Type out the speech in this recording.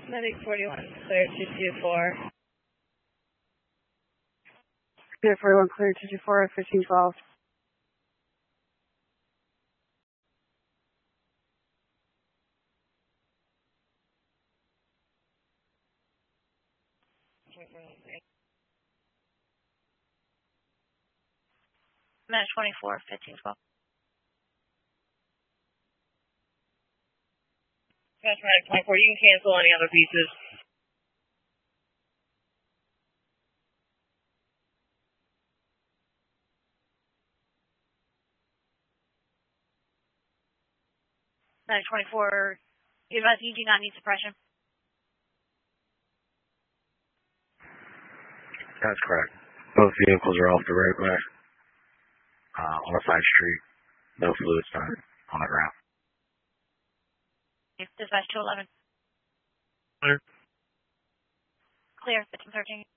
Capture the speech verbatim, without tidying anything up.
Medic forty-one, clear two two four. Medic forty-one, clear two two four, fifteen twelve. Medic twenty-four, fifteen twelve. That's Medic twenty-four, you can cancel any other pieces. Medic twenty-four, you advise you do not need suppression. That's correct. Both vehicles are off the roadway. Uh, on a side street. No fluids found on the ground. Dispatch two eleven. Clear. Clear, fifteen thirteen.